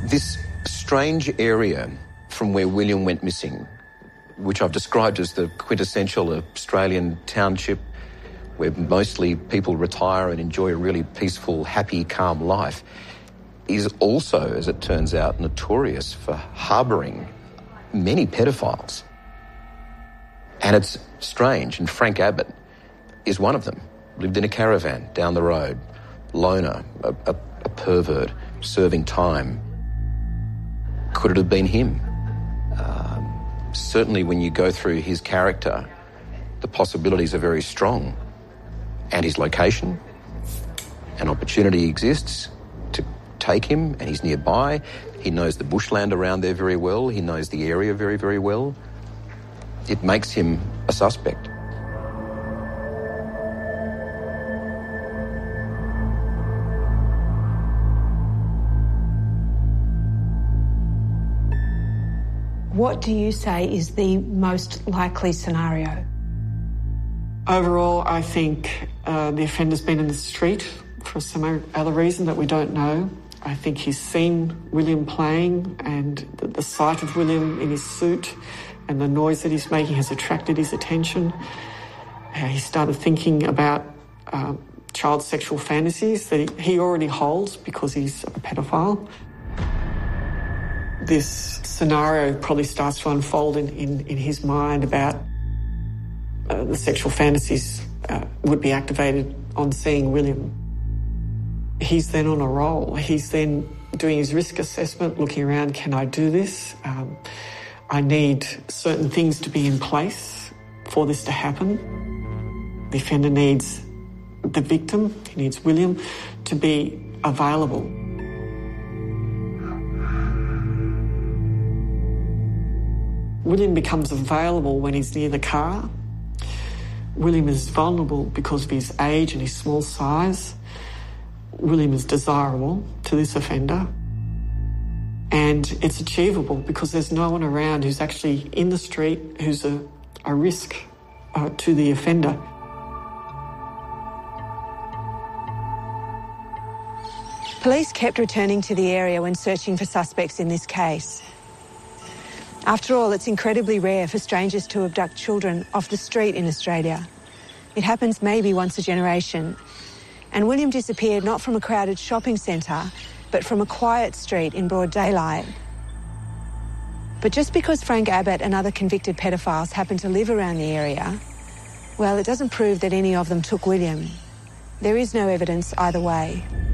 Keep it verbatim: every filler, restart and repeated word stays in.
This strange area from where William went missing, which I've described as the quintessential Australian township where mostly people retire and enjoy a really peaceful, happy, calm life, is also, as it turns out, notorious for harbouring many pedophiles. And it's strange, and Frank Abbott is one of them. Lived in a caravan down the road, loner, a, a, a pervert, serving time. Could it have been him? Um, certainly when you go through his character, the possibilities are very strong. And his location, an opportunity exists to take him, and he's nearby. He knows the bushland around there very well. He knows the area very, very well. It makes him a suspect. What do you say is the most likely scenario? Overall, I think uh, the offender's been in the street for some other reason that we don't know. I think he's seen William playing, and the, the sight of William in his suit and the noise that he's making has attracted his attention. Uh, he started thinking about uh, child sexual fantasies that he, he already holds because he's a pedophile. This scenario probably starts to unfold in, in, in his mind about Uh, the sexual fantasies uh, would be activated on seeing William. He's then on a roll. He's then doing his risk assessment, looking around, can I do this? Um, I need certain things to be in place for this to happen. The offender needs the victim, he needs William, to be available. William becomes available when he's near the car. William is vulnerable because of his age and his small size. William is desirable to this offender. And it's achievable because there's no one around who's actually in the street who's a, a risk uh, to the offender. Police kept returning to the area when searching for suspects in this case. After all, it's incredibly rare for strangers to abduct children off the street in Australia. It happens maybe once a generation. And William disappeared not from a crowded shopping centre, but from a quiet street in broad daylight. But just because Frank Abbott and other convicted pedophiles happen to live around the area, well, it doesn't prove that any of them took William. There is no evidence either way.